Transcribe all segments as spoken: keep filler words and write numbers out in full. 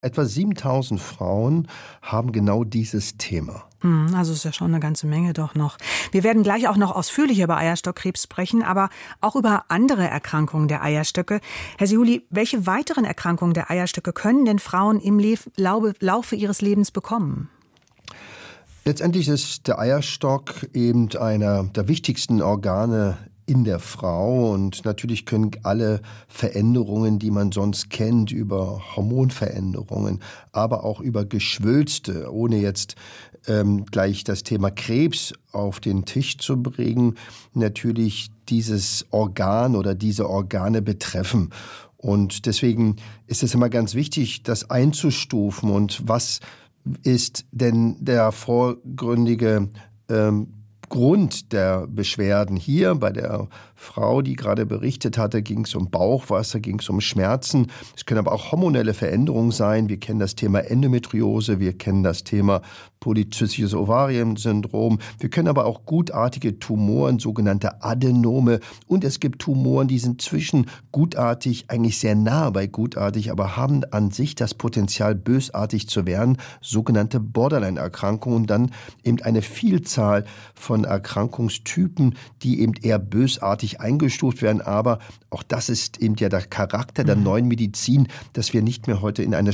Etwa siebentausend Frauen haben genau dieses Thema. Also ist ja schon eine ganze Menge doch noch. Wir werden gleich auch noch ausführlicher über Eierstockkrebs sprechen, aber auch über andere Erkrankungen der Eierstöcke. Herr Sehouli, welche weiteren Erkrankungen der Eierstöcke können denn Frauen im Laufe ihres Lebens bekommen? Letztendlich ist der Eierstock eben einer der wichtigsten Organe in der Frau, und natürlich können alle Veränderungen, die man sonst kennt, über Hormonveränderungen, aber auch über Geschwülste, ohne jetzt ähm, gleich das Thema Krebs auf den Tisch zu bringen, natürlich dieses Organ oder diese Organe betreffen. Und deswegen ist es immer ganz wichtig, das einzustufen. Und was ist denn der vorgründige ähm, Grund der Beschwerden? Hier bei der Frau, die gerade berichtet hatte, ging es um Bauchwasser, ging es um Schmerzen. Es können aber auch hormonelle Veränderungen sein. Wir kennen das Thema Endometriose, wir kennen das Thema polyzystisches Ovariensyndrom. Wir können aber auch gutartige Tumoren, sogenannte Adenome. Und es gibt Tumoren, die sind zwischen gutartig, eigentlich sehr nah bei gutartig, aber haben an sich das Potenzial, bösartig zu werden, sogenannte Borderline-Erkrankungen. Und dann eben eine Vielzahl von Erkrankungstypen, die eben eher bösartig eingestuft werden. Aber auch das ist eben ja der Charakter der neuen Medizin, dass wir nicht mehr heute in eine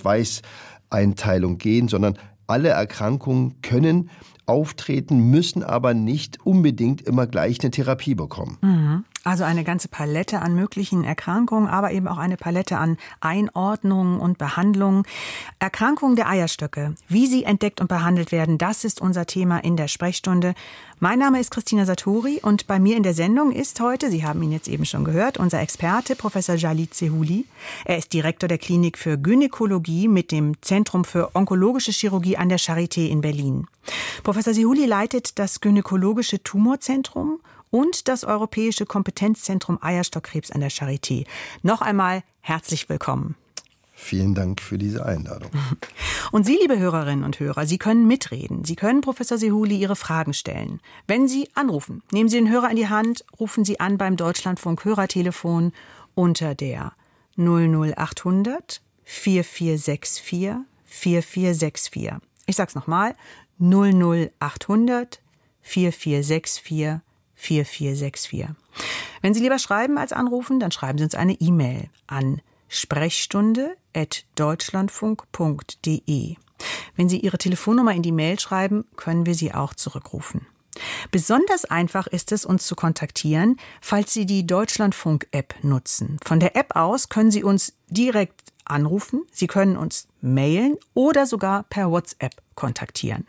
Schwarz-Weiß-Einteilung gehen, sondern alle Erkrankungen können auftreten, müssen aber nicht unbedingt immer gleich eine Therapie bekommen. Also eine ganze Palette an möglichen Erkrankungen, aber eben auch eine Palette an Einordnungen und Behandlungen. Erkrankungen der Eierstöcke, wie sie entdeckt und behandelt werden, das ist unser Thema in der Sprechstunde. Mein Name ist Christina Satori und bei mir in der Sendung ist heute, Sie haben ihn jetzt eben schon gehört, unser Experte Professor Jalid Sehouli. Er ist Direktor der Klinik für Gynäkologie mit dem Zentrum für onkologische Chirurgie an der Charité in Berlin. Professor Sehouli leitet das Gynäkologische Tumorzentrum und das Europäische Kompetenzzentrum Eierstockkrebs an der Charité. Noch einmal herzlich willkommen. Vielen Dank für diese Einladung. Und Sie, liebe Hörerinnen und Hörer, Sie können mitreden. Sie können Professor Sehouli Ihre Fragen stellen. Wenn Sie anrufen, nehmen Sie den Hörer in die Hand, rufen Sie an beim Deutschlandfunk Hörertelefon unter der null null achthundert vier vier sechs vier vier vier sechs vier. Ich sag's nochmal, null null achthundert vier vier sechs vier vier vier sechs vier. Wenn Sie lieber schreiben als anrufen, dann schreiben Sie uns eine E-Mail an sprechstunde at deutschlandfunk punkt de. Wenn Sie Ihre Telefonnummer in die Mail schreiben, können wir Sie auch zurückrufen. Besonders einfach ist es, uns zu kontaktieren, falls Sie die Deutschlandfunk-App nutzen. Von der App aus können Sie uns direkt anrufen, Sie können uns mailen oder sogar per WhatsApp kontaktieren.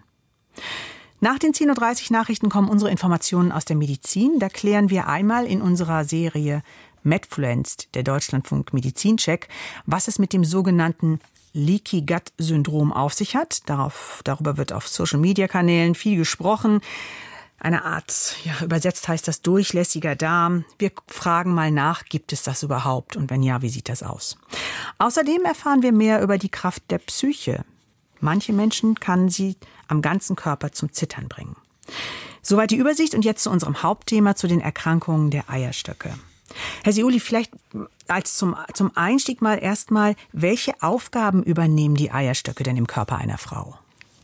Nach den zehn Uhr dreißig Nachrichten kommen unsere Informationen aus der Medizin. Da klären wir einmal in unserer Serie Medfluenced, der Deutschlandfunk Medizincheck, was es mit dem sogenannten Leaky Gut Syndrom auf sich hat. Darauf, darüber wird auf Social-Media-Kanälen viel gesprochen. Eine Art, ja, übersetzt heißt das durchlässiger Darm. Wir fragen mal nach, gibt es das überhaupt? Und wenn ja, wie sieht das aus? Außerdem erfahren wir mehr über die Kraft der Psyche. Manche Menschen kann sie am ganzen Körper zum Zittern bringen. Soweit die Übersicht und jetzt zu unserem Hauptthema, zu den Erkrankungen der Eierstöcke. Herr Sehouli, vielleicht als zum, zum Einstieg mal erstmal, welche Aufgaben übernehmen die Eierstöcke denn im Körper einer Frau?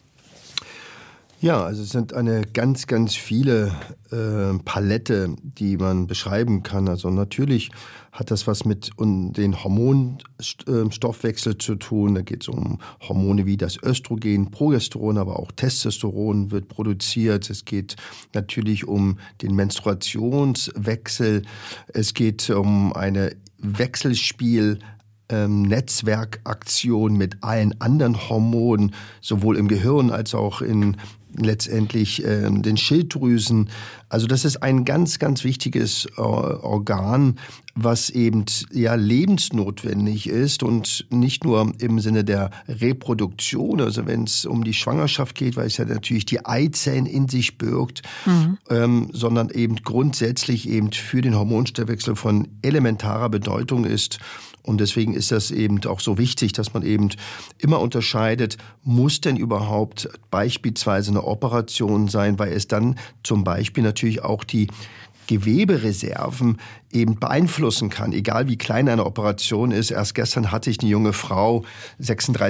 Ja, also es sind eine ganz, ganz viele äh, Palette, die man beschreiben kann. Also natürlich hat das was mit um, den Hormonstoffwechsel zu tun. Da geht es um Hormone wie das Östrogen, Progesteron, aber auch Testosteron wird produziert. Es geht natürlich um den Menstruationswechsel. Es geht um eine Wechselspiel Ähm, Netzwerkaktion mit allen anderen Hormonen, sowohl im Gehirn als auch in letztendlich ähm, den Schilddrüsen. Also das ist ein ganz, ganz wichtiges äh, Organ, was eben ja lebensnotwendig ist und nicht nur im Sinne der Reproduktion, also wenn es um die Schwangerschaft geht, weil es ja natürlich die Eizellen in sich birgt, mhm. ähm, sondern eben grundsätzlich eben für den Hormonstoffwechsel von elementarer Bedeutung ist. Und deswegen ist das eben auch so wichtig, dass man eben immer unterscheidet, muss denn überhaupt beispielsweise eine Operation sein, weil es dann zum Beispiel natürlich auch die Gewebereserven eben beeinflussen kann, egal wie klein eine Operation ist. Erst gestern hatte ich eine junge Frau, sechsunddreißig